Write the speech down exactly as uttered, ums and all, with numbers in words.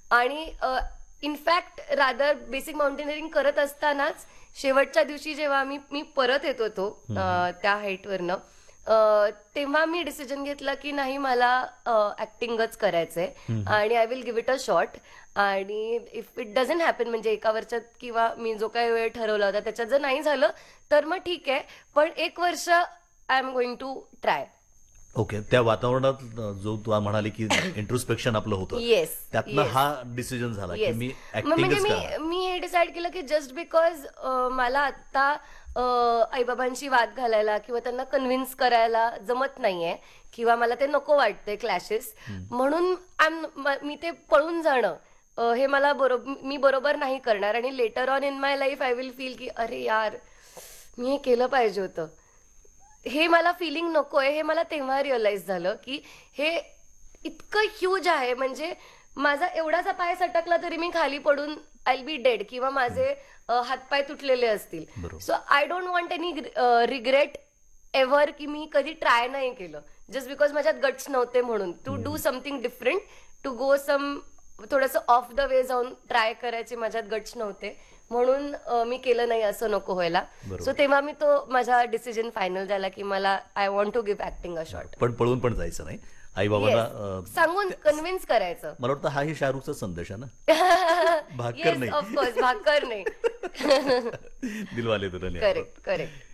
आणि in fact rather basic mountaineering करत असतानाच शेवटच्या दिवशी जेव्हा मी मी परत येत होतो अ, त्या हाईटवरनं, अ, तेव्हा मी डिसिजन घेतला की नाही, मला ऍक्टिंगच करायचंय आणि I will give it a shot. आणि इफ इट डझंट हॅपन, म्हणजे एका वर्षात किंवा मी जो काही वेळ ठरवला होता त्याच्यात जर नाही झालं तर मग ठीक आहे, पण एक वर्ष I am going to try. Okay. त्या वातावरणात अ, जो तू म्हणाली की इंट्रोस्पेक्शन आपलं होतं, येस, त्यातनं येस, हा डिसिजन झाला की येस. मी म्हणजे ऍक्टिंगच मी करणार. मी हे डिसाईड केलं की जस्ट बिकॉज मला आत्ता आईबाबांशी वाद घालायला किंवा त्यांना कन्व्हिन्स करायला जमत नाहीये किंवा मला ते नको वाटते क्लॅशेस, म्हणून आम मी ते पळून जाणं अ, हे मला बरोबर मी बरोबर नाही करणार. आणि later on in my life I will feel की अरे यार, मी हे केलं पाहिजे होतं. हे मला फिलिंग नकोय. हे मला तेव्हा रिअलाइज झालं की हे इतकं ह्यूज आहे. म्हणजे माझा एवढासा पाय सटकला तरी मी खाली पडून आय विल बी डेड किंवा माझे अ, हातपाय तुटलेले असतील. बरोबर. So I don't want any regret ever की मी कधी ट्राय नाही केलं जस्ट बिकॉज माझ्यात गट्स नव्हते म्हणून. To do something different, to go सम थोडंसं ऑफ द वे जाऊन ट्राय करायचे माझ्यात गट्स नव्हते, म्हणून अ, मी केलं नाही, असं नको व्हायला. बरोबर. सो तेव्हा मी तो माझा डिसिजन फायनल झाला की मला I want to give acting a shot. पण पळून पण जायचं नाही. आई बाबांना अ, सांगून कन्व्हिन्स करायचं. मला वाटतं हाही शाहरुखचा संदेश आहे ना. भाकर येस, नाही. ऑफकोर्स, भाकर नाही. दिलवाले दुल्हनिया. Correct, correct.